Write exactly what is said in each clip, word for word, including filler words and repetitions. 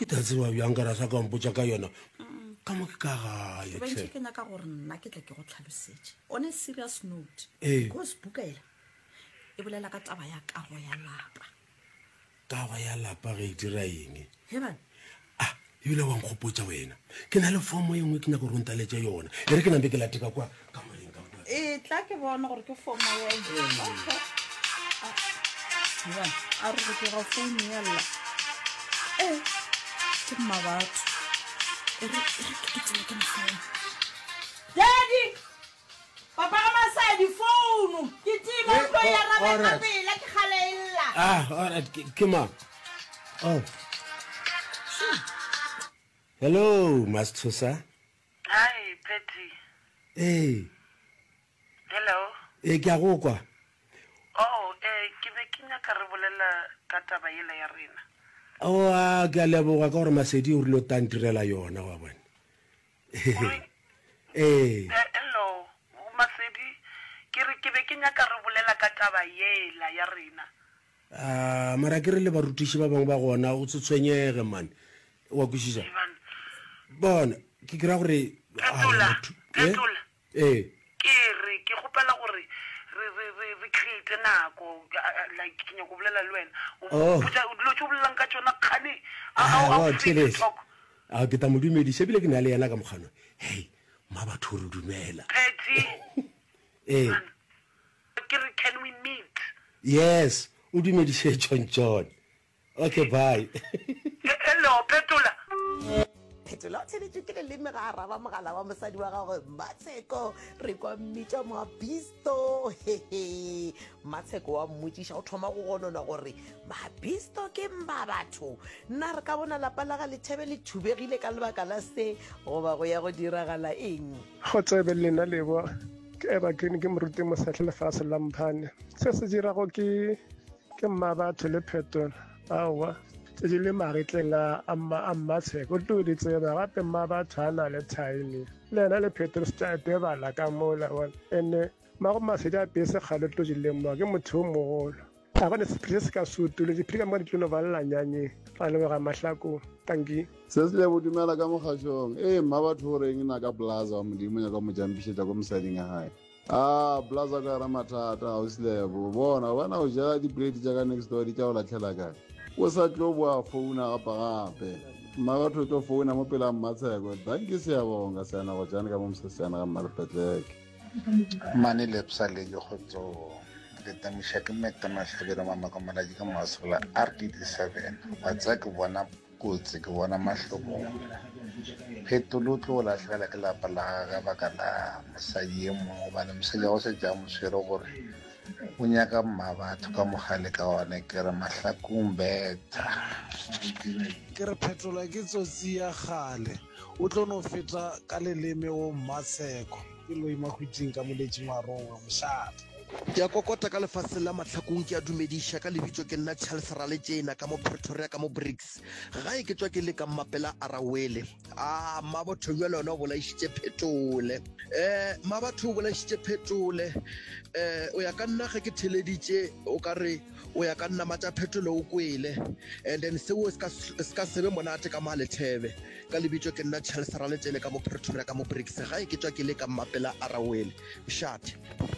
ke tatse wa bjang ka rasa ka mpotsa ka yona ka mo ke ka gae ba ntse ke nyaka gore nna ke tle ke go tlhalosetse on a serious note Eh. because buka ela e bolela ka taba ya kago ya lapa kago ya lapa ge e dira eng he bana ah ebile wa nkgopotsa wena ke na le fomo e nngwe ke nyaka go rontaletse yona e re ke nampe ke lateka kwa ka moreng ka kwa e tla ke bona gore ke fomo ya eng okay he bana a re ke ga fomo ya lla eh ke mmabatho e re e re ke tsela ke mfana daddy papa ma sa di phone ke tima Eh, tlo ya oh, raba alright. ka pela ke khalella ah alright ke ke ma oh hello Mastosa Hi, Petty. eh Hello. e ke a go kwa Oh, eh, ke be ke nyaka re bolela ka taba yela ya rena. o a ke a leboga ka gore masedi o rile o tantirela yona wa bone Oi, eh eh, hello, Masedi. Ke re ke be ke nyaka re bolela ka taba yela ya rena. ah mara ke re le barutiši ba bangwe ba gona o tshwenyege man wa kwešiša Ivan, bona ke kry-a gore ah, Fetola, motho- eh? fetola. eh ke re ke gopela gore re re re re create nako ah, ah, like ke nyaka go bolela le wena. Oh. O botsa dilo tse o bolelang ka tsona kgane. Ah, I'll wa free to thelese talk. a ke ta mo dumedisa ebile ke na le yena ka mokgano hei ma batho re dumela Petty, eh man. Ke re can we meet? yes o dumedise John John okay bye Eh, Hello, Fetola. phetola o tshwanetse ke leleme ga a raba mogala wa mosadi wa gago matsheko re kwa mmitša mabisto hehe matsheko wa mmotšiša o thoma go gonona gore mabisto ke mba batho nna re ka bona lapa la ga lethebe le thubegile ka lebaka la se goba go ya go diragala eng go tsebe lena lebo ke eba ke ke moruti mosatlhe lefase la mphane se se dirago ke ke mma batho le phetola aowa tse di le magetleng a amma ammatsheko o tlo di tseba gape mma batho a na le time le ena le phetola se tla tebala ka mola bona ene mago masedi a pese kgale tlo di lemoa ke motho o mogolo a gone sephiri se se ka sotole diphiri ka mo di tlono ba lelanyanyeng ga lebega mahlakong tanki se se le bo dumela ka mokgatlhong ee mma batho o reng na ka plaza wa modimo nyaka mo jampišetša ko mosading ya gae a plaza ka ra mathata ga o selebo bona bana o ja diplate tša ka next door di tša go latlhela kae o sa tlo boa founa gapa gape mma batho o tlo founa mo pela mmatsheko danke se ya bonga seana go jane ka mo moseseana ka mmalepetleke mane lepsa le ke kgotso ke tamiša ke metamahlabelo mamaka malaji ka masola r d d seven wa tsa ke bona kotsi ke bona mahlobong phetolo o tlo o latlhegela ke lapa la ga baka la mosadi e mongwe gobane mosadi ya go se ja moswere gore o nyaka mma batho ka mogale ka one ke re mahlakong betha ke re phetola ke tsotsi ya gale o tlo no feta ka leleme o mmatsheko ke lo imahwitseng ka moletšing wa rongwe mošate ke a kokota ka lefatshe la matlhakong ke a dumediša ka lebitso ke nna charles rale tšena ka mo pretoria ka mo bricks gae ke tswa ke le ka mmapela a rawele a mmabatho bja le ona o bolaišitše phetole um mmabatho o bolaišitše phetole um o ya ka nna ge ke theleditše o ka re o ya ka nna matša phetolo o kwele and then seo se ka sebe monate ka malethebe ka lebitso ke nna charles rale tšene ka mo pretoria ka mo bricks gae ke tswa ke le ka mmapela a rawele mošate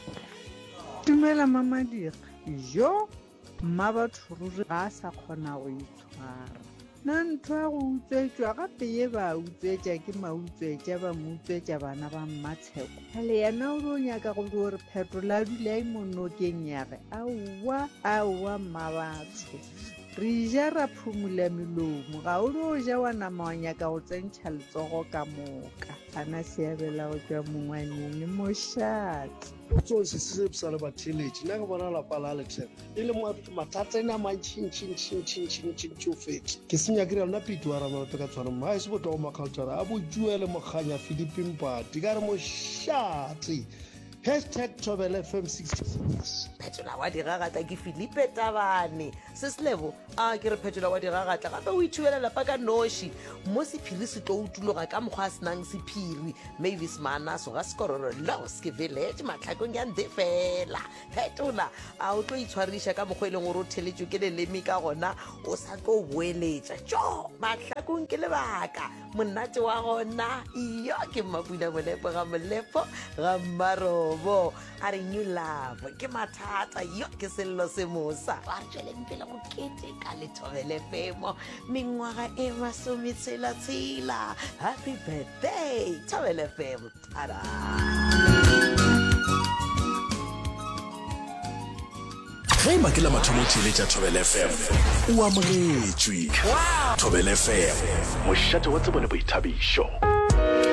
dumela mamadira jo mma batho ruri ga a sa kgona go itshwara na ntho ya go utswetswa gape ye ba utswetša ke mautswetša ba mo utswetša bana ba mmatsheko gale yena o dio nyaka go di gore phetola a dula e monokeng yage aowa aowa mma batho re ja ra phumula melomo ga o dio ja wa nama wa nyaka go tsentšha letsogo ka moka ana seabela go tšwa mongwaneng mošate tsohle se se le batheletše nna ke bona lapa la lethebe e le mathateng a mantšhintšhintšhintšhintšhintšhintšhi o fetse ke senya ke realona pete wa ramalote ka tshwaneng ga e se botwa go macultura a bojuele mokganya filipimpati ka re mošate hashtag tobel f m sixty-six phetola wa diragata ke filipe tabane se selebo a ke re phetola wa diragata gape o ithubela lapa ka noši mo sephiri se tlo o tuloga ka mokgwa a senang sephiri mavis manaso ga sekororo loske village matlhakong ya nde fela phetola a o tlo itshwariša ka mokgwa e leng gore o theletšwe ke leleme ka gona o sa tlo boeletša jo matlhako mahlakong ke lebaka monate wa gona iyo ke Mapula Molepo ga Molepo ga Mmarobo a re new love ke mathata yo ke sello se mosa a re tšweleng pele go keteka le Thobela F M mengwaga e masometshela-tshela. Happy birthday Thobela F M. Tada. ge makela mathomo theletša Thobela F M o amogetšwe. Thobela F M mošate wa tsebone boithabišo.